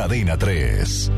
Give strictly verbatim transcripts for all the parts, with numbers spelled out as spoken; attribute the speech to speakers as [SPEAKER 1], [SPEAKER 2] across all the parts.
[SPEAKER 1] Cadena tres.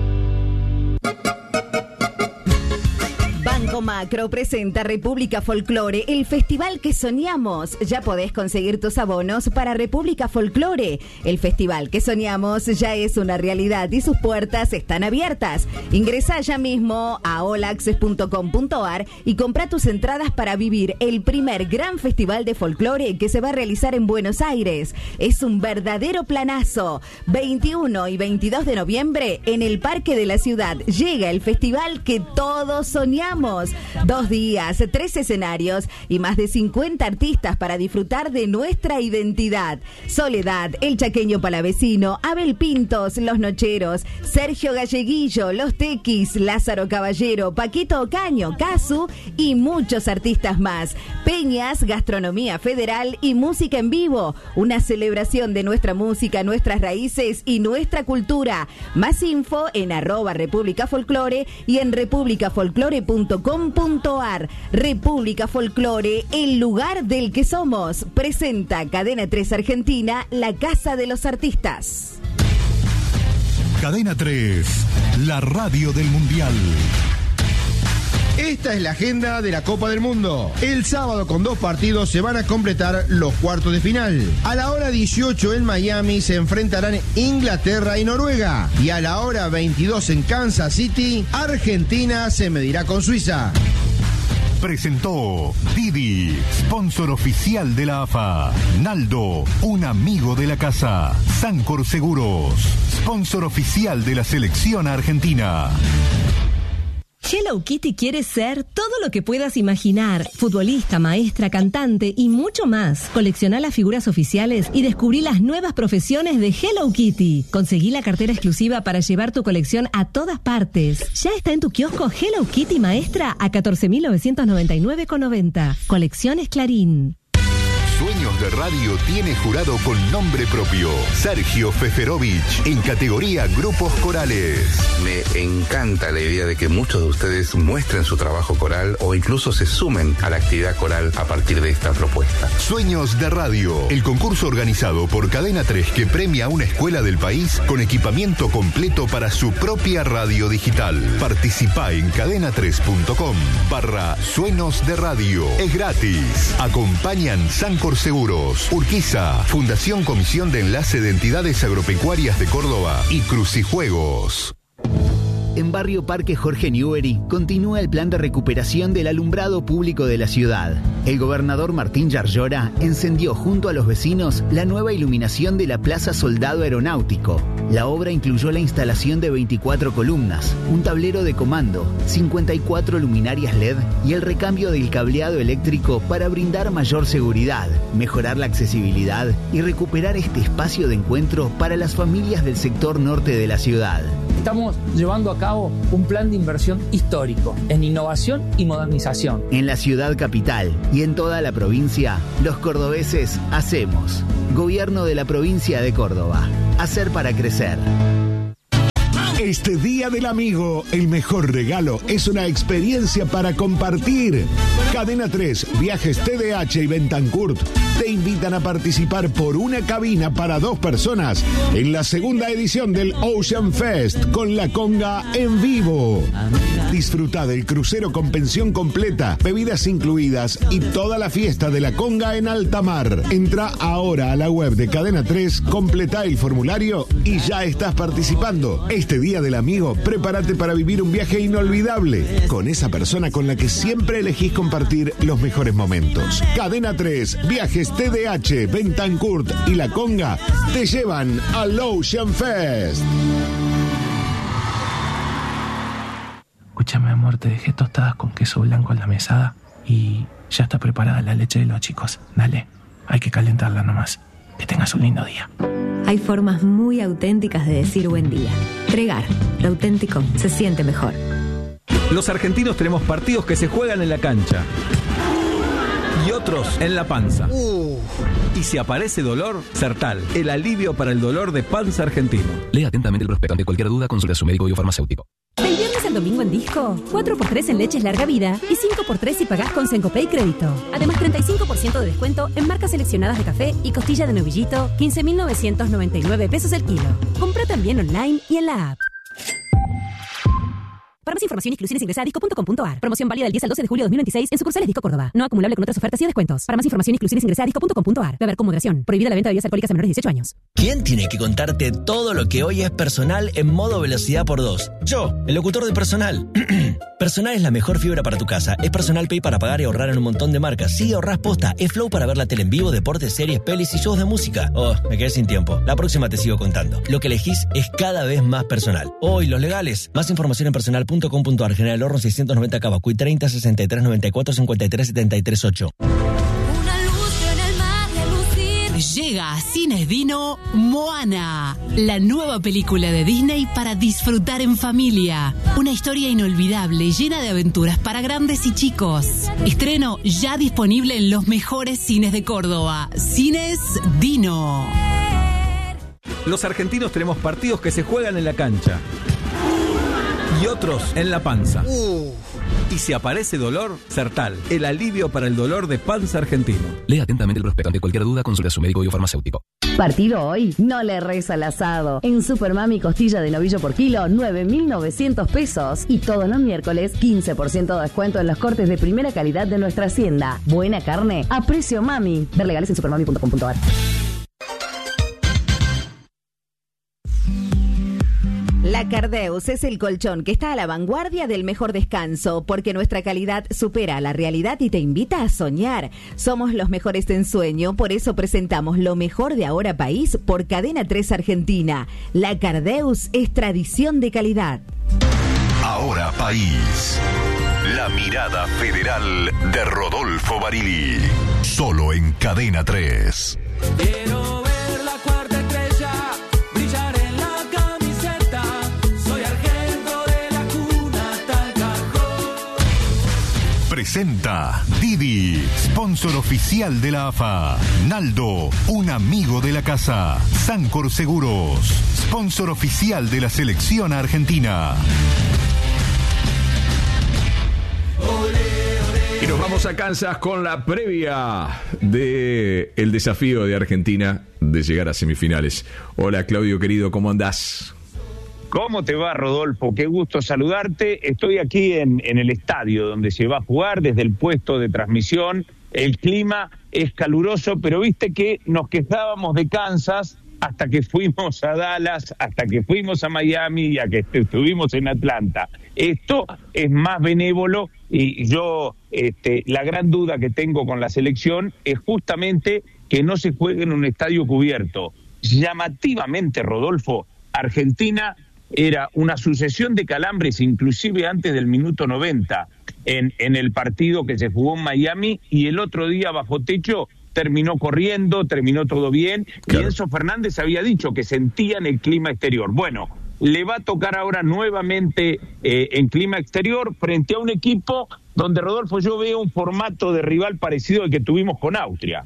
[SPEAKER 2] Banco Macro presenta República Folklore, el festival que soñamos. Ya podés conseguir tus abonos para República Folklore. El festival que soñamos ya es una realidad y sus puertas están abiertas. Ingresá ya mismo a all access punto com punto a r y comprá tus entradas para vivir el primer gran festival de folclore que se va a realizar en Buenos Aires. Es un verdadero planazo. veintiuno y veintidós de noviembre en el Parque de la Ciudad llega el festival que todos soñamos. Dos días, tres escenarios y más de cincuenta artistas para disfrutar de nuestra identidad. Soledad, El Chaqueño Palavecino, Abel Pintos, Los Nocheros, Sergio Galleguillo, Los Tequis, Lázaro Caballero, Paquito Ocaño, Casu y muchos artistas más. Peñas, gastronomía federal y música en vivo. Una celebración de nuestra música, nuestras raíces y nuestra cultura. Más info en arroba República Folklore y en república folklore punto com punto a r. República Folklore, el lugar del que somos. Presenta Cadena tres Argentina, la casa de los artistas.
[SPEAKER 1] Cadena tres, la radio del Mundial.
[SPEAKER 3] Esta es la agenda de la Copa del Mundo. El sábado con dos partidos se van a completar los cuartos de final. A la hora dieciocho en Miami se enfrentarán Inglaterra y Noruega. Y a la hora veintidós en Kansas City, Argentina se medirá con Suiza.
[SPEAKER 1] Presentó Didi, sponsor oficial de la A F A. Naldo, un amigo de la casa. Sancor Seguros, sponsor oficial de la selección argentina.
[SPEAKER 4] Hello Kitty quiere ser todo lo que puedas imaginar. Futbolista, maestra, cantante y mucho más. Coleccioná las figuras oficiales y descubrí las nuevas profesiones de Hello Kitty. Conseguí la cartera exclusiva para llevar tu colección a todas partes. Ya está en tu kiosco Hello Kitty Maestra a catorce mil novecientos noventa y nueve con noventa. Colecciones Clarín.
[SPEAKER 1] Sueños de Radio tiene jurado con nombre propio. Sergio Feferovich, en categoría Grupos Corales.
[SPEAKER 5] Me encanta la idea de que muchos de ustedes muestren su trabajo coral o incluso se sumen a la actividad coral a partir de esta propuesta.
[SPEAKER 1] Sueños de Radio, el concurso organizado por Cadena tres que premia a una escuela del país con equipamiento completo para su propia radio digital. Participá en cadena tres punto com barra Sueños de Radio. Es gratis. Acompañan Sancor Seguros, Urquiza, Fundación Comisión de Enlace de Entidades Agropecuarias de Córdoba y Crucijuegos.
[SPEAKER 6] En Barrio Parque Jorge Newbery continúa el plan de recuperación del alumbrado público de la ciudad. El gobernador Martín Yarlora encendió junto a los vecinos la nueva iluminación de la Plaza Soldado Aeronáutico. La obra incluyó la instalación de veinticuatro columnas, un tablero de comando, cincuenta y cuatro luminarias L E D y el recambio del cableado eléctrico para brindar mayor seguridad, mejorar la accesibilidad y recuperar este espacio de encuentro para las familias del sector norte de la ciudad.
[SPEAKER 7] Estamos llevando a cabo un plan de inversión histórico en innovación y modernización.
[SPEAKER 6] En la ciudad capital y en toda la provincia, los cordobeses hacemos. Gobierno de la provincia de Córdoba. Hacer para crecer.
[SPEAKER 8] Este Día del Amigo, el mejor regalo es una experiencia para compartir. Cadena tres, Viajes T D H y Bentancurt te invitan a participar por una cabina para dos personas en la segunda edición del Ocean Fest con la conga en vivo. Disfruta del crucero con pensión completa, bebidas incluidas y toda la fiesta de la conga en alta mar. Entra ahora a la web de Cadena tres, completa el formulario y ya estás participando. Este Día del Amigo, prepárate para vivir un viaje inolvidable con esa persona con la que siempre elegís compartir los mejores momentos. Cadena tres, Viajes T D H, Bentancurt y La Conga te llevan al Ocean Fest.
[SPEAKER 9] Escúchame, amor, te dejé tostadas con queso blanco en la mesada y ya está preparada la leche de los chicos. Dale, hay que calentarla nomás. Que tengas un lindo día.
[SPEAKER 4] Hay formas muy auténticas de decir buen día. Tregar, lo auténtico se siente mejor.
[SPEAKER 10] Los argentinos tenemos partidos que se juegan en la cancha y otros en la panza. Uh. Y si aparece dolor, Sertal, el alivio para el dolor de panza argentino.
[SPEAKER 11] Lea atentamente el prospecto. Ante cualquier duda, consulta a su médico o farmacéutico.
[SPEAKER 4] El viernes
[SPEAKER 11] ¿Estás el domingo en disco? cuatro por tres en leches larga vida y cinco por tres si pagás con Sencopay Crédito. Además, treinta y cinco por ciento de descuento en marcas seleccionadas de café y costilla de novillito, quince mil novecientos noventa y nueve pesos el kilo. Compra también online y en la app. Para más información, exclusiones, ingresa a disco punto com punto ar. Promoción válida del diez al doce de julio de dos mil veintiséis en sucursales Disco Córdoba. No acumulable con otras ofertas y descuentos. Para más información, exclusiones, ingresa a disco punto com punto ar. Beber con moderación. Prohibida la venta de bebidas alcohólicas a menores de dieciocho años.
[SPEAKER 12] ¿Quién tiene que contarte todo lo que hoy es Personal en modo velocidad por dos? Yo, el locutor de Personal. Personal es la mejor fibra para tu casa. Es Personal Pay para pagar y ahorrar en un montón de marcas. Sí, ahorrás posta. Es Flow para ver la tele en vivo, deportes, series, pelis y shows de música. Oh, me quedé sin tiempo. La próxima te sigo contando. Lo que elegís es cada vez más personal. Hoy, los legales. Más información en personal punto com punto ar. General Horno seiscientos noventa Cabacuy treinta sesenta y tres noventa y cuatro cincuenta y tres setenta y tres ocho.
[SPEAKER 13] Llega a Cines Dino Moana, la nueva película de Disney para disfrutar en familia. Una historia inolvidable, llena de aventuras para grandes y chicos. Estreno ya disponible en los mejores cines de Córdoba. Cines Dino.
[SPEAKER 10] Los argentinos tenemos partidos que se juegan en la cancha y otros en la panza.
[SPEAKER 14] Uh.
[SPEAKER 10] Y si aparece dolor, Sertal, el alivio para el dolor de panza argentino.
[SPEAKER 14] Lea atentamente el prospecto. Ante cualquier duda, consulte a su médico y o farmacéutico.
[SPEAKER 15] Partido hoy, no le reza al asado. En Supermami costilla de novillo por kilo, nueve mil novecientos pesos. Y todos los miércoles, quince por ciento de descuento en los cortes de primera calidad de nuestra hacienda. Buena carne a precio mami. Ver legales en supermami punto com punto ar.
[SPEAKER 2] La Cardeus es el colchón que está a la vanguardia del mejor descanso, porque nuestra calidad supera la realidad y te invita a soñar. Somos los mejores en sueño, por eso presentamos lo mejor de Ahora País por Cadena tres Argentina. La Cardeus es tradición de calidad.
[SPEAKER 1] Ahora País. La mirada federal de Rodolfo Barili. Solo en Cadena tres.
[SPEAKER 16] Quiero ver la cuarta estrella brillar en la camiseta. Soy argento de la cuna hasta el cajón.
[SPEAKER 1] Presenta Didi, sponsor oficial de la A F A. Naldo, un amigo de la casa. Sancor Seguros, sponsor oficial de la selección argentina.
[SPEAKER 17] Y nos vamos a Kansas con la previa de el desafío de Argentina de llegar a semifinales. Hola Claudio querido, ¿cómo andás?
[SPEAKER 18] ¿Cómo te va, Rodolfo? Qué gusto saludarte. Estoy aquí en, en el estadio donde se va a jugar, desde el puesto de transmisión. El clima es caluroso, pero viste que nos quejábamos de Kansas hasta que fuimos a Dallas, hasta que fuimos a Miami y a que estuvimos en Atlanta. Esto es más benévolo y yo, este, la gran duda que tengo con la selección es justamente que no se juegue en un estadio cubierto. Llamativamente, Rodolfo, Argentina era una sucesión de calambres, inclusive antes del minuto noventa, en, en el partido que se jugó en Miami, y el otro día bajo techo terminó corriendo, terminó todo bien, claro. Y Enzo Fernández había dicho que sentían el clima exterior. Bueno, le va a tocar ahora nuevamente eh, en clima exterior frente a un equipo donde, Rodolfo, yo veo un formato de rival parecido al que tuvimos con Austria.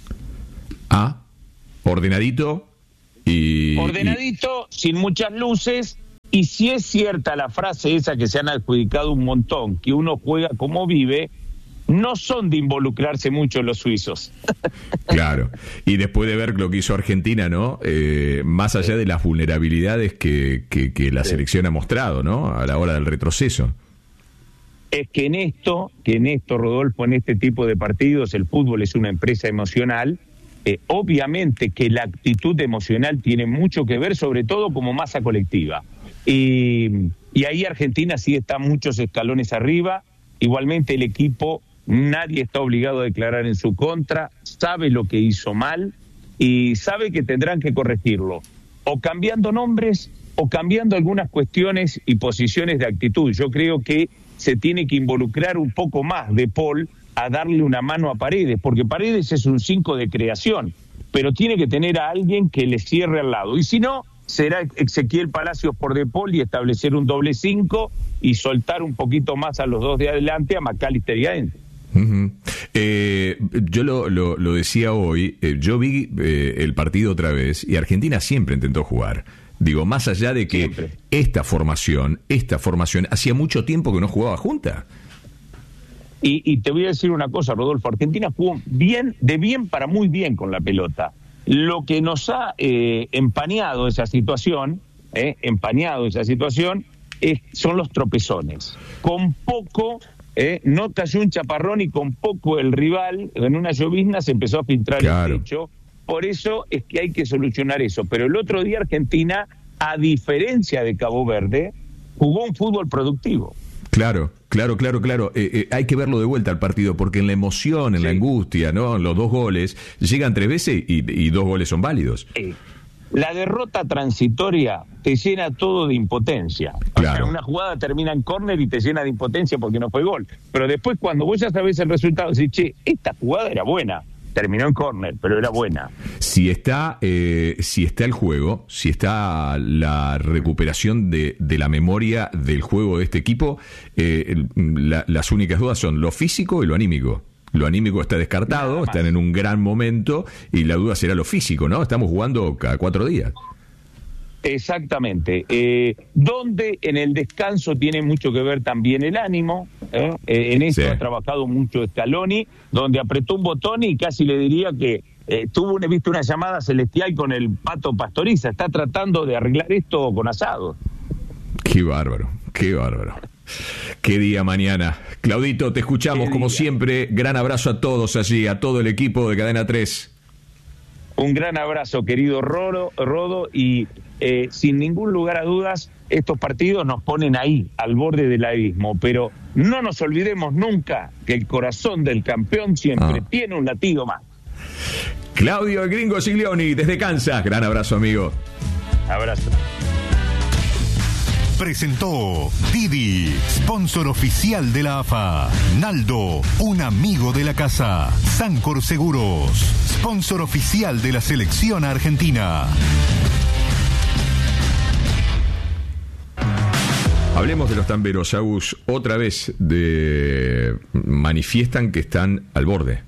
[SPEAKER 17] Ah, ordenadito y...
[SPEAKER 18] Ordenadito, y... sin muchas luces, y si es cierta la frase esa que se han adjudicado un montón, que uno juega como vive, no son de involucrarse mucho los suizos.
[SPEAKER 17] Claro, y después de ver lo que hizo Argentina, ¿no? Eh, más allá de las vulnerabilidades que, que, que la selección ha mostrado, ¿no? A la hora del retroceso.
[SPEAKER 18] Es que en esto, que en esto, Rodolfo, en este tipo de partidos, el fútbol es una empresa emocional. Eh, obviamente que la actitud emocional tiene mucho que ver, sobre todo como masa colectiva. Y, y ahí Argentina sí está muchos escalones arriba. Igualmente el equipo... Nadie está obligado a declarar en su contra, sabe lo que hizo mal y sabe que tendrán que corregirlo, o cambiando nombres o cambiando algunas cuestiones y posiciones de actitud. Yo creo que se tiene que involucrar un poco más de Paul a darle una mano a Paredes, porque Paredes es un cinco de creación, pero tiene que tener a alguien que le cierre al lado. Y si no, será Ezequiel Palacios por De Paul y establecer un doble cinco y soltar un poquito más a los dos de adelante, a McAllister y a Enzo.
[SPEAKER 17] Uh-huh. eh, yo lo, lo, lo decía hoy, eh, yo vi eh, el partido otra vez y Argentina siempre intentó jugar. Digo, más allá de que
[SPEAKER 18] Siempre.
[SPEAKER 17] esta formación, esta formación, hacía mucho tiempo que no jugaba junta.
[SPEAKER 18] Y, y te voy a decir una cosa, Rodolfo, Argentina jugó bien, de bien para muy bien con la pelota. Lo que nos ha eh, empañado esa situación, eh, empañado esa situación, es, son los tropezones. Con poco, eh, no cayó un chaparrón y con poco el rival, en una llovizna se empezó a filtrar
[SPEAKER 17] Claro.
[SPEAKER 18] el techo. Por eso es que hay que solucionar eso. Pero el otro día Argentina, a diferencia de Cabo Verde, jugó un fútbol productivo.
[SPEAKER 17] Claro, claro, claro, claro. Eh, eh, hay que verlo de vuelta al partido, porque en la emoción, en la angustia, ¿no? Los dos goles, llegan tres veces y, y dos goles son válidos.
[SPEAKER 18] Eh, la derrota transitoria te llena todo de impotencia.
[SPEAKER 17] Claro.
[SPEAKER 18] O sea, una jugada termina en córner y te llena de impotencia porque no fue gol. Pero después, cuando vos ya sabés el resultado, decís, che, esta jugada era buena. Terminó en córner, pero era buena.
[SPEAKER 17] Si está, eh, si está el juego, si está la recuperación de, de la memoria del juego de este equipo, eh, la, las únicas dudas son lo físico y lo anímico. Lo anímico está descartado, están en un gran momento y la duda será lo físico, ¿no? Estamos jugando cada cuatro días.
[SPEAKER 18] Exactamente. Eh, donde en el descanso tiene mucho que ver también el ánimo. ¿eh? Eh, en eso
[SPEAKER 17] Sí.
[SPEAKER 18] ha trabajado mucho Scaloni, donde apretó un botón y casi le diría que eh, tuvo una, visto una llamada celestial con el Pato Pastoriza. Está tratando de arreglar esto con asado.
[SPEAKER 17] Qué bárbaro, qué bárbaro. Qué día mañana. Claudito, te escuchamos como siempre. Gran abrazo a todos allí, a todo el equipo de Cadena tres.
[SPEAKER 18] Un gran abrazo, querido Rodo, Rodo y eh, sin ningún lugar a dudas, estos partidos nos ponen ahí, al borde del abismo, pero no nos olvidemos nunca que el corazón del campeón siempre
[SPEAKER 17] Ah.
[SPEAKER 18] tiene un latido más.
[SPEAKER 17] Claudio el Gringo Giglioni, desde Kansas. Gran abrazo, amigo.
[SPEAKER 18] Abrazo.
[SPEAKER 1] Presentó Didi, sponsor oficial de la A F A. Naldo, un amigo de la casa. Sancor Seguros, sponsor oficial de la selección argentina.
[SPEAKER 17] Hablemos de los tamberos, Agus. Otra vez de... manifiestan que están al borde.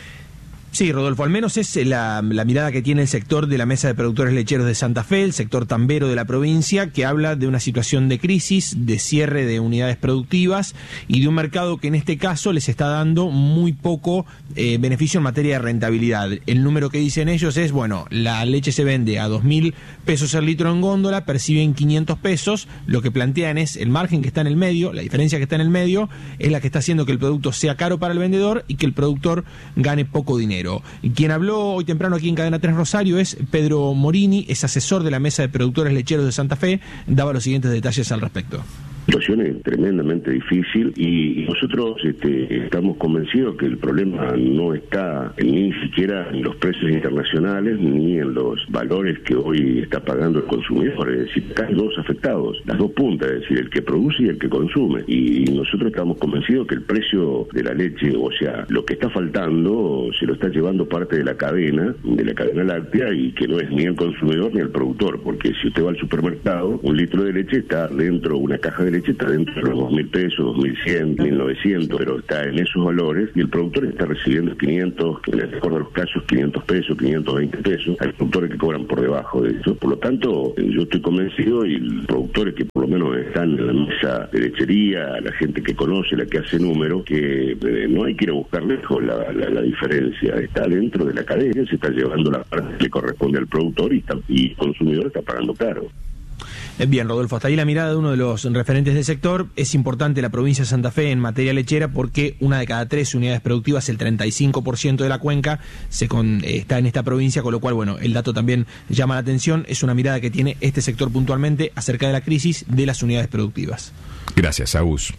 [SPEAKER 19] Sí, Rodolfo, al menos es la, la mirada que tiene el sector de la Mesa de Productores Lecheros de Santa Fe, el sector tambero de la provincia, que habla de una situación de crisis, de cierre de unidades productivas y de un mercado que en este caso les está dando muy poco eh, beneficio en materia de rentabilidad. El número que dicen ellos es, bueno, la leche se vende a dos mil pesos el litro en góndola, perciben quinientos pesos, lo que plantean es el margen que está en el medio, la diferencia que está en el medio, es la que está haciendo que el producto sea caro para el vendedor y que el productor gane poco dinero. Y quien habló hoy temprano aquí en Cadena tres Rosario es Pedro Morini, es asesor de la Mesa de Productores Lecheros de Santa Fe, daba los siguientes detalles al respecto.
[SPEAKER 20] La situación es tremendamente difícil y nosotros este, estamos convencidos que el problema no está ni siquiera en los precios internacionales ni en los valores que hoy está pagando el consumidor. Es decir, acá hay dos afectados, las dos puntas, es decir, el que produce y el que consume. Y nosotros estamos convencidos que el precio de la leche, o sea, lo que está faltando, se lo está llevando parte de la cadena, de la cadena láctea, y que no es ni el consumidor ni el productor, porque si usted va al supermercado, un litro de leche está dentro, una caja de leche está dentro de los dos mil pesos, dos mil cien, mil novecientos, pero está en esos valores y el productor está recibiendo quinientos, que en el mejor de los casos quinientos pesos, quinientos veinte pesos. Hay productores que cobran por debajo de eso. Por lo tanto, yo estoy convencido y los productores que por lo menos están en la mesa de lechería, la gente que conoce, la que hace números, que eh, no hay que ir a buscar lejos la, la, la diferencia. Está dentro de la cadena, se está llevando la parte que le corresponde al productor y, está, y el consumidor está pagando caro.
[SPEAKER 19] Bien, Rodolfo, hasta ahí la mirada de uno de los referentes del sector. Es importante la provincia de Santa Fe en materia lechera porque una de cada tres unidades productivas, el treinta y cinco por ciento de la cuenca, se con, está en esta provincia, con lo cual, bueno, el dato también llama la atención. Es una mirada que tiene este sector puntualmente acerca de la crisis de las unidades productivas.
[SPEAKER 17] Gracias, Agus.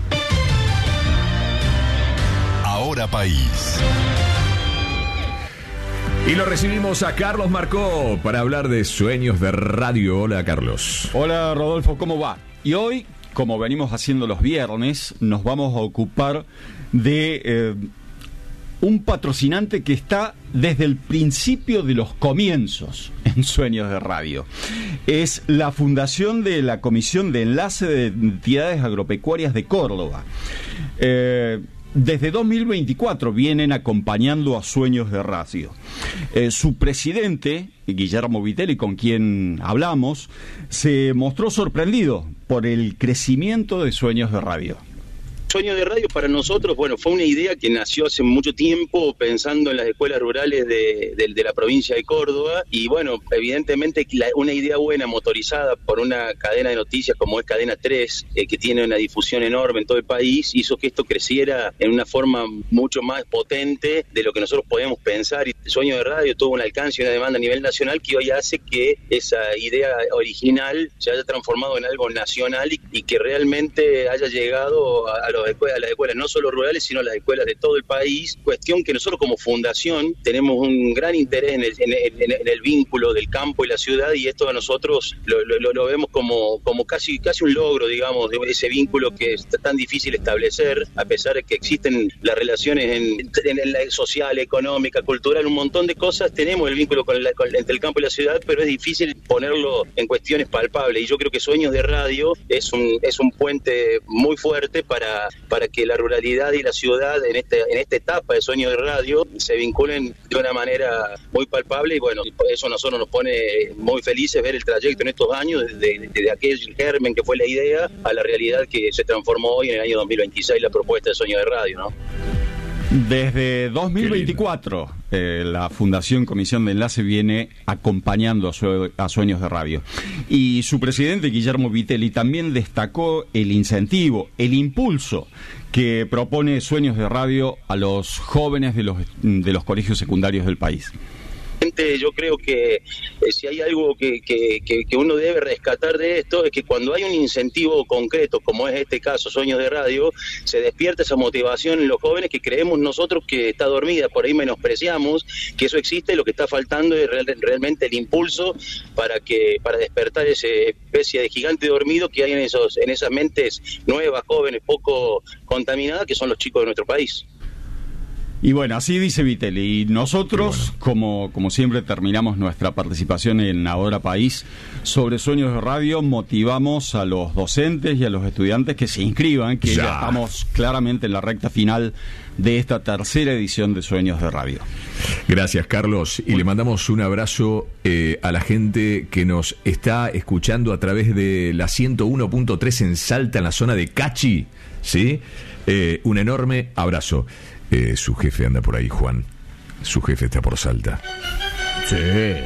[SPEAKER 1] Ahora País.
[SPEAKER 17] Y lo recibimos a Carlos Marcó para hablar de Sueños de Radio. Hola, Carlos.
[SPEAKER 21] Hola, Rodolfo, ¿cómo va? Y hoy, como venimos haciendo los viernes, nos vamos a ocupar de eh, un patrocinante que está desde el principio de los comienzos en Sueños de Radio. Es la fundación de la Comisión de Enlace de Entidades Agropecuarias de Córdoba. Eh... desde dos mil veinticuatro vienen acompañando a Sueños de Radio. Eh, su presidente, Guillermo Vitelli, con quien hablamos, se mostró sorprendido por el crecimiento de Sueños de Radio.
[SPEAKER 3] Sueños de Radio para nosotros, bueno, fue una idea que nació hace mucho tiempo pensando en las escuelas rurales de, de, de la provincia de Córdoba y bueno, evidentemente la, una idea buena motorizada por una cadena de noticias como es Cadena tres, eh, que tiene una difusión enorme en todo el país, hizo que esto creciera en una forma mucho más potente de lo que nosotros podemos pensar y Sueños de Radio tuvo un alcance y una demanda a nivel nacional que hoy hace que esa idea original se haya transformado en algo nacional y, y que realmente haya llegado a, a los escuelas, a las escuelas no solo rurales, sino a las escuelas de todo el país, cuestión que nosotros como fundación tenemos un gran interés en el, en el, en el vínculo del campo y la ciudad y esto a nosotros lo, lo, lo vemos como, como casi, casi un logro, digamos, de ese vínculo que es tan difícil establecer, a pesar de que existen las relaciones en, en, en la social, económica, cultural, un montón de cosas, tenemos el vínculo con la, con, entre el campo y la ciudad, pero es difícil ponerlo en cuestiones palpables y yo creo que Sueños de Radio es un, es un puente muy fuerte para para que la ruralidad y la ciudad en este en esta etapa de Sueños de Radio se vinculen de una manera muy palpable y bueno, eso a nosotros nos pone muy felices ver el trayecto en estos años desde, desde aquel germen que fue la idea a la realidad que se transformó hoy en el año dos mil veintiséis la propuesta de Sueños de Radio, ¿no?
[SPEAKER 21] Desde dos mil veinticuatro, eh, la Fundación Comisión de Enlace viene acompañando a, su, a Sueños de Radio. Y su presidente, Guillermo Vitelli, también destacó el incentivo, el impulso que propone Sueños de Radio a los jóvenes de los, de los colegios secundarios del país.
[SPEAKER 3] Yo creo que eh, si hay algo que, que, que, que uno debe rescatar de esto es que cuando hay un incentivo concreto, como es este caso, Sueños de Radio, se despierta esa motivación en los jóvenes que creemos nosotros que está dormida, por ahí menospreciamos que eso existe, lo que está faltando es real, realmente el impulso para que para despertar esa especie de gigante dormido que hay en, esos, en esas mentes nuevas, jóvenes, poco contaminadas, que son los chicos de nuestro país.
[SPEAKER 21] Y bueno, así dice Vitelli. Y nosotros, bueno. como, como siempre, terminamos nuestra participación en Ahora País sobre Sueños de Radio. Motivamos a los docentes y a los estudiantes que se inscriban, que ya, ya estamos claramente en la recta final de esta tercera edición de Sueños de Radio.
[SPEAKER 17] Gracias, Carlos. Y bueno, le mandamos un abrazo eh, a la gente que nos está escuchando a través de la ciento uno punto tres en Salta, en la zona de Cachi. ¿Sí? Eh, un enorme abrazo. Eh, su jefe anda por ahí, Juan. Su jefe está por Salta.
[SPEAKER 22] Sí.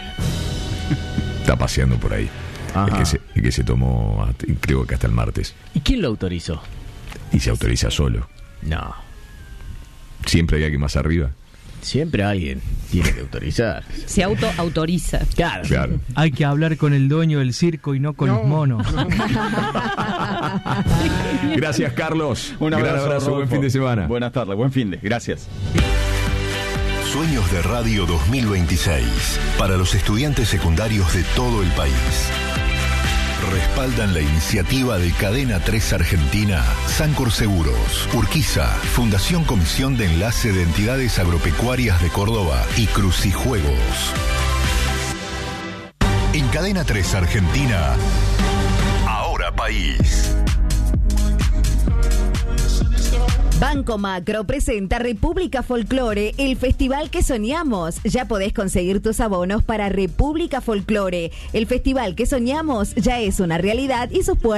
[SPEAKER 17] Está paseando por ahí. El que, se, el que se tomó, creo que hasta el martes.
[SPEAKER 22] ¿Y quién lo autorizó?
[SPEAKER 17] Y se autoriza solo.
[SPEAKER 22] No.
[SPEAKER 17] Siempre hay alguien más arriba.
[SPEAKER 22] Siempre alguien tiene que autorizar.
[SPEAKER 23] Se auto-autoriza.
[SPEAKER 22] Claro.
[SPEAKER 17] Claro.
[SPEAKER 24] Hay que hablar con el dueño del circo y no con no. los monos.
[SPEAKER 17] Gracias, Carlos.
[SPEAKER 21] Un abrazo,
[SPEAKER 17] gran abrazo, buen fin de semana.
[SPEAKER 21] Buenas tardes, buen fin de, gracias.
[SPEAKER 1] Sueños de Radio dos mil veintiséis para los estudiantes secundarios de todo el país. Respaldan la iniciativa de Cadena tres Argentina, Sancor Seguros, Urquiza, Fundación Comisión de Enlace de Entidades Agropecuarias de Córdoba y Crucijuegos. En Cadena tres Argentina, Ahora País.
[SPEAKER 2] Banco Macro presenta República Folklore, el festival que soñamos. Ya podés conseguir tus abonos para República Folklore. El festival que soñamos ya es una realidad y sus puertas